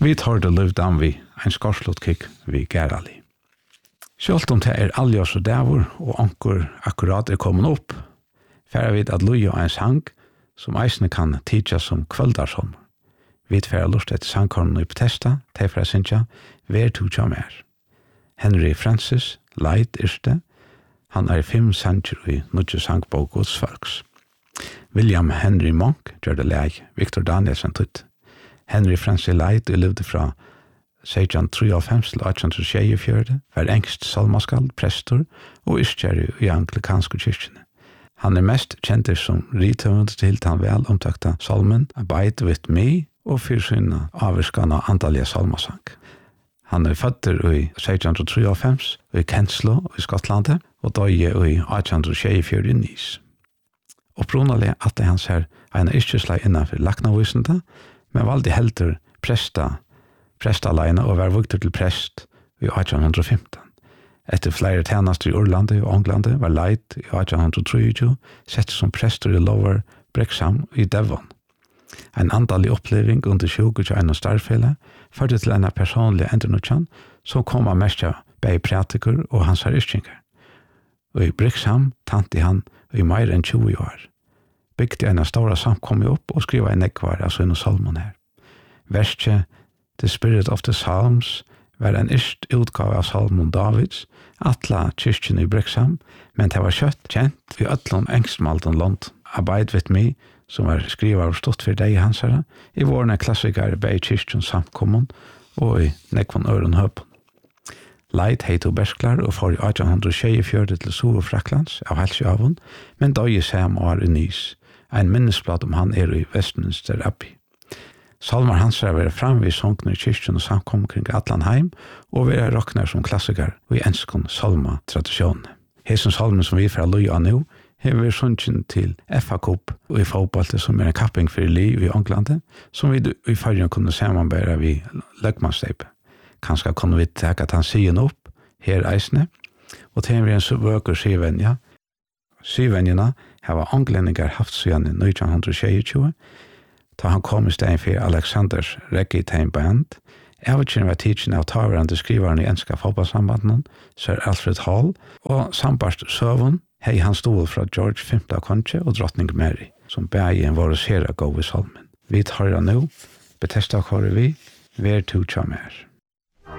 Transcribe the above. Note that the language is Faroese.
Vi tar det liv dan vi, en skorslottkikk vi gærali. Sjølt om det alljørs og dævor, og anker akkurat kommet opp, færer vi at luja en sang, som eisene kan tidja som kvöldarsom. Vi færer lust etter sangkornen i Bethesda, tefra sinja, ver tu tja mer. Henry Francis, Light Irste, han 5 sanger i nudje sangbok Guds folks. William Henry Monk gjør det leg, Victor Danielsen tutt. Henry Francis Light levde fra 1653 til 1824, var engst salmaskald, prestor og yrkjæri i anglikanske kyrkjene. Han mest kjent som rithøvund til han vel omtakta salmen Abide with me og fyrsynna avvirskana andalige salmasang. Han føtter i 1653 i Kenslo i Skottlandet og døye i 1824 i Nice. Opprunalig at det hans en yrkesleg innanfor laknavisenda, men valgte helter prestaleina og var vukter til prest i 1815. Etter flere tjenester i Orlande og Anglande var Light i 1823 sett som prester i Lower Brexham i Devon. En andalig oppleving under 2021 starfele førte til en personlig endernutjan som kom av mest bei pratiker og hans yrkjengar. Og i Brexham tante han i mer enn 20 år. Bygde en stora samkommet opp og skriva en ekvar av sånne salmon her. Verset The Spirit of the Psalms var en utgave av Salmon Davids, atla kyrkjen i Brexham, men det var kjøtt kjent i ötlom engstmalden land. Abide with me, som var skrivet av stått for deg hansara, i vårene klassikere bei kyrkjen samkommun og i nekvann øren høpen. Light heit og bersklar og for i 1824 til Sov og Fraklands av Helsjøavun, men døye sam år i Nice, en minnesblad om han i Westminster Abbey. Salmar hans var framvis sångner i kyrkjen og samkom kring Atlanheim og var rockner som klassiker og i enskon salma-tradisjonene. Hesen salmen som vi fra Luja nå har vi sunnkjen til FA-Cup og i fotballet som en kapping for liv i Anglande som vi i fargen kunne samanbæra vi løgmannsteipet. Kanskje kunne vi teka at han sier opp her eisne og til vi en søvøker syvenja. Syvenjena har anglendingar haft siden 1922 da han kom i stedet for Alexanders Reggae Band. Avgjøren var tidsen av taverande skriveren i enska fotballsambanden, Sir Alfred Hall, og sambarst søvun hei han stod fra George V. Conche og drottning Mary, som begge var sera gå i salmen. Vi tar nå, Bethesda kåre vi, ver tu tja mer.